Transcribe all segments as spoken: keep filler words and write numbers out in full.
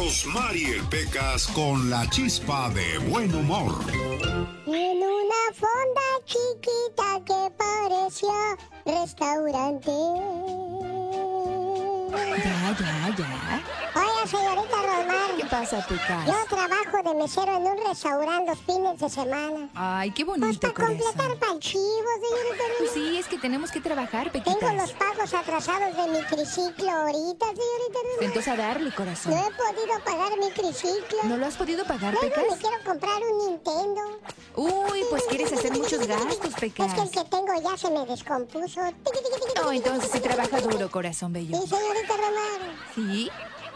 Rosmarie el Pecas con la chispa de buen humor. En una fonda chiquita que parecía restaurante. Ya, ya, ya. Oiga, señorita Rosmar. ¿Qué pasa, Pecas? Yo trabajo de mesero en un restaurante los fines de semana. Ay, qué Pues bonito, para completar corazón. para el chivo, señorita Pues Rosmar. sí, es que tenemos que trabajar, Pequitas. Tengo los pagos atrasados de mi triciclo ahorita, señorita Rosmar. Entonces a darle, corazón. No he podido pagar mi triciclo. ¿No lo has podido pagar, Luego Pecas? me quiero comprar un Nintendo. Uy, pues quieres hacer muchos gastos, Es que el Pecas. que tengo ya se me descompuso. No, entonces sí trabaja duro, corazón bello. Sí, señorita Romar. ¿Sí?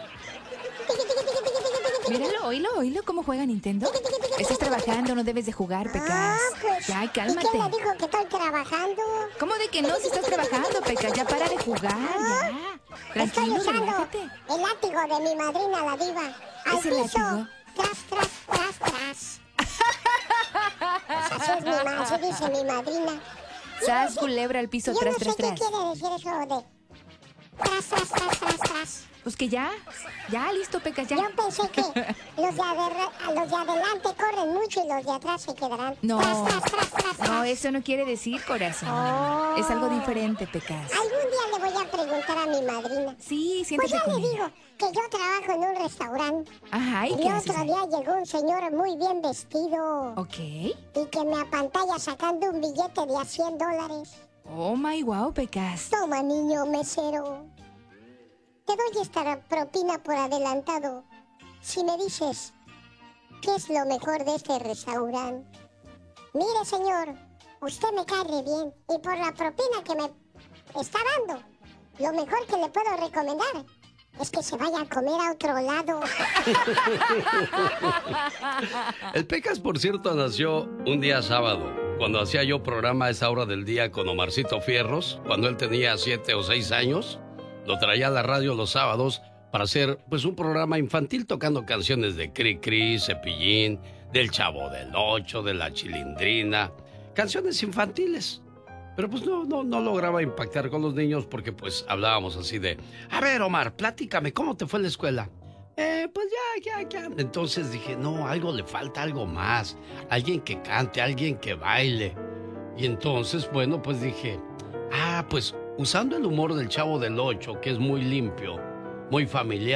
Míralo, oílo, oílo cómo juega Nintendo. Estás trabajando, no debes de jugar, Pecas. Ah, pues. Ya, ¿Y cálmate. quién le dijo que estoy trabajando? ¿Cómo de que no? Si estás trabajando, Pecas, ya para de jugar, ya. Tranquilo, Estoy usando relájate. el látigo de mi madrina, la diva. Al ¿Ese piso. látigo? Tras, tras, tras, tras. Así es mi ma- así dice mi madrina. Yo Sas, no sé- culebra al piso, yo tras, no sé tras, qué tras. quiere decir eso de tras, tras, tras, tras, tras. Pues que ya, ya, listo, Pecas, ya. Yo pensé que los de, ader- los de adelante corren mucho y los de atrás se quedarán. No, Tras, tras, tras, tras, no, tras. eso no quiere decir, corazón. Oh. Es algo diferente, Pecas. Algún día le voy a preguntar a mi madrina. Sí, Pues siéntate ya con le ella. digo que yo trabajo en un restaurante. Ajá, ¿y Y qué el haces otro ahí? día llegó un señor muy bien vestido. Ok. Y que me apantalla sacando un billete de a cien dólares. Oh, my wow, Pecas. Toma, niño mesero. Te doy esta propina por adelantado. Si me dices, ¿qué es lo mejor de este restaurante? Mire, señor, usted me cae re bien. Y por la propina que me está dando, lo mejor que le puedo recomendar es que se vaya a comer a otro lado. El Pecas, por cierto, nació un día sábado, cuando hacía yo programa a esa hora del día con Omarcito Fierros, cuando él tenía siete o seis años. Lo traía a la radio los sábados para hacer pues un programa infantil tocando canciones de Cri Cri, Cepillín, del Chavo del Ocho, de La Chilindrina, canciones infantiles. Pero pues no, no, no lograba impactar con los niños porque pues hablábamos así de, a ver, Omar, platícame, ¿cómo te fue en la escuela? Eh, pues ya, ya, ya. Entonces dije, no, algo le falta, algo más. Alguien que cante, alguien que baile. Y entonces, bueno, pues dije, ah, pues usando el humor del Chavo del Ocho, que es muy limpio, muy familiar.